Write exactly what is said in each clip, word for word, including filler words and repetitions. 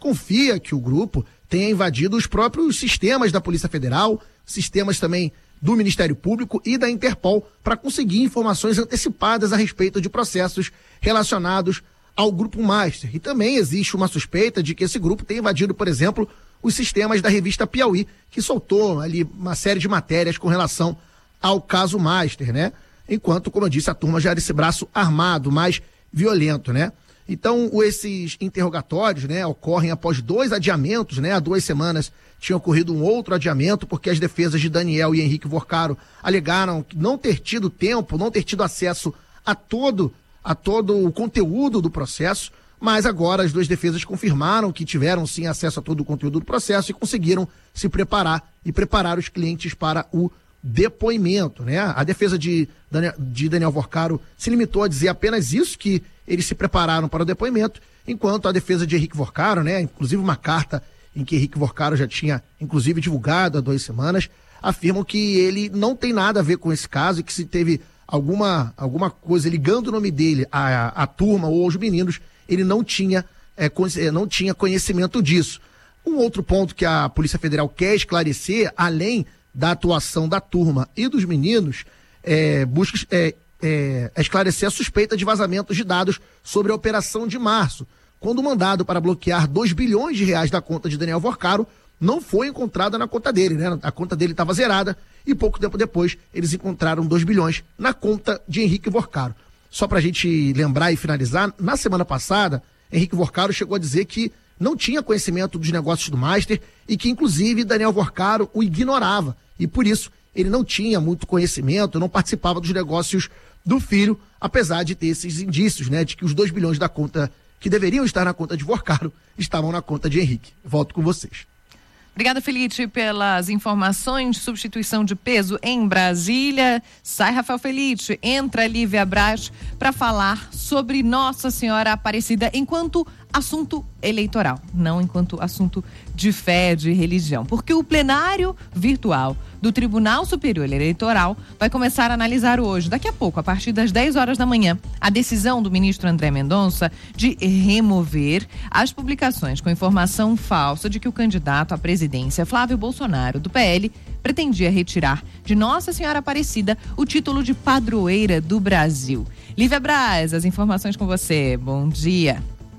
desconfia que o grupo tenha invadido os próprios sistemas da Polícia Federal, sistemas também do Ministério Público e da Interpol, para conseguir informações antecipadas a respeito de processos relacionados ao Grupo Master. E também existe uma suspeita de que esse grupo tenha invadido, por exemplo, os sistemas da revista Piauí, que soltou ali uma série de matérias com relação ao caso Master, né? Enquanto, como eu disse, a turma já era esse braço armado, mais violento, né? Então, esses interrogatórios, né, ocorrem após dois adiamentos, né? Há duas semanas tinha ocorrido um outro adiamento, porque as defesas de Daniel e Henrique Vorcaro alegaram não ter tido tempo, não ter tido acesso a todo, a todo o conteúdo do processo, mas agora as duas defesas confirmaram que tiveram sim acesso a todo o conteúdo do processo e conseguiram se preparar e preparar os clientes para o depoimento, né? A defesa de Daniel, de Daniel Vorcaro se limitou a dizer apenas isso, que eles se prepararam para o depoimento, enquanto a defesa de Henrique Vorcaro, né, inclusive uma carta em que Henrique Vorcaro já tinha, inclusive, divulgado há duas semanas, afirmam que ele não tem nada a ver com esse caso e que se teve alguma, alguma coisa ligando o nome dele à, à turma ou aos meninos, ele não tinha, é, não tinha conhecimento disso. Um outro ponto que a Polícia Federal quer esclarecer, além da atuação da turma e dos meninos, é, busca é, é, esclarecer a suspeita de vazamentos de dados sobre a Operação de Março, quando o mandado para bloquear dois bilhões de reais da conta de Daniel Vorcaro não foi encontrado na conta dele, né? A conta dele estava zerada e pouco tempo depois eles encontraram dois bilhões na conta de Henrique Vorcaro. Só para a gente lembrar e finalizar, na semana passada, Henrique Vorcaro chegou a dizer que não tinha conhecimento dos negócios do Master e que, inclusive, Daniel Vorcaro o ignorava. E por isso ele não tinha muito conhecimento, não participava dos negócios do filho, apesar de ter esses indícios, né, de que os dois bilhões da conta que deveriam estar na conta de Vorcaro estavam na conta de Henrique. Volto com vocês. Obrigada, Felipe, pelas informações. Substituição de peso em Brasília. Sai Rafael Felipe, entra Lívia Braz para falar sobre Nossa Senhora Aparecida enquanto assunto eleitoral, não enquanto assunto de fé, de religião. Porque o plenário virtual do Tribunal Superior Eleitoral vai começar a analisar hoje, daqui a pouco, a partir das dez horas da manhã, a decisão do ministro André Mendonça de remover as publicações com informação falsa de que o candidato à presidência, Flávio Bolsonaro, do P L, pretendia retirar de Nossa Senhora Aparecida o título de padroeira do Brasil. Lívia Braz, as informações com você. Bom dia.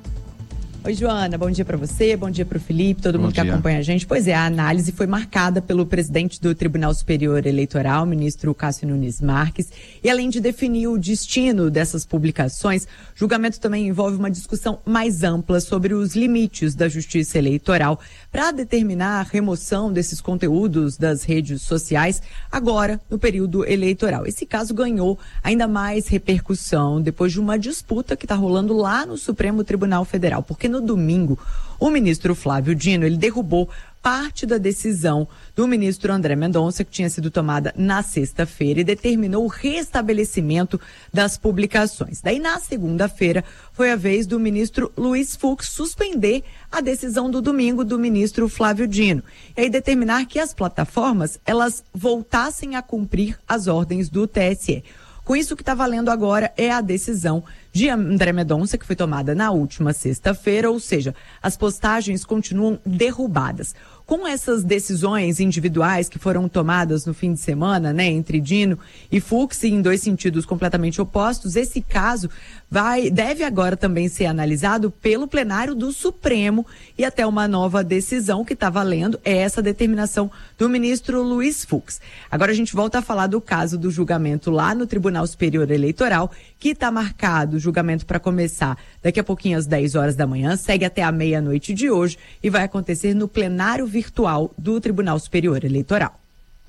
Oi, Joana, bom dia para você, bom dia para o Felipe, todo bom mundo dia. que acompanha a gente. Pois é, a análise foi marcada pelo presidente do Tribunal Superior Eleitoral, ministro Cássio Nunes Marques, e além de definir o destino dessas publicações, o julgamento também envolve uma discussão mais ampla sobre os limites da justiça eleitoral para determinar a remoção desses conteúdos das redes sociais agora no período eleitoral. Esse caso ganhou ainda mais repercussão depois de uma disputa que está rolando lá no Supremo Tribunal Federal, porque no No domingo, o ministro Flávio Dino, ele derrubou parte da decisão do ministro André Mendonça, que tinha sido tomada na sexta-feira, e determinou o restabelecimento das publicações. Daí, na segunda-feira, foi a vez do ministro Luiz Fux suspender a decisão do domingo do ministro Flávio Dino, e aí determinar que as plataformas, elas voltassem a cumprir as ordens do T S E. Com isso, o que está valendo agora é a decisão de André Mendonça, que foi tomada na última sexta-feira, ou seja, as postagens continuam derrubadas. Com essas decisões individuais que foram tomadas no fim de semana, né, entre Dino e Fux, em dois sentidos completamente opostos, esse caso vai, deve agora também ser analisado pelo plenário do Supremo e até uma nova decisão que está valendo é essa determinação do ministro Luiz Fux. Agora a gente volta a falar do caso do julgamento lá no Tribunal Superior Eleitoral, que está marcado o julgamento para começar daqui a pouquinho às dez horas da manhã, segue até a meia-noite de hoje e vai acontecer no plenário virtual do Tribunal Superior Eleitoral.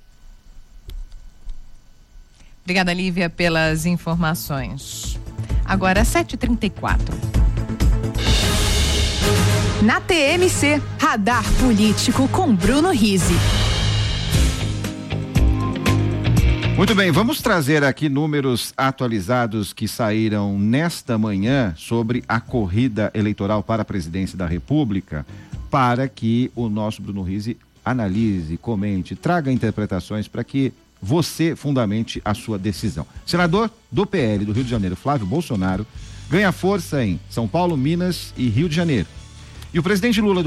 Obrigada, Lívia, pelas informações. Agora, sete e trinta e quatro. Na T M C, Radar Político com Bruno Rizzi. Muito bem, vamos trazer aqui números atualizados que saíram nesta manhã sobre a corrida eleitoral para a presidência da República, para que o nosso Bruno Rizzi analise, comente, traga interpretações para que você fundamente a sua decisão. Senador do P L do Rio de Janeiro, Flávio Bolsonaro, ganha força em São Paulo, Minas e Rio de Janeiro. E o presidente Lula do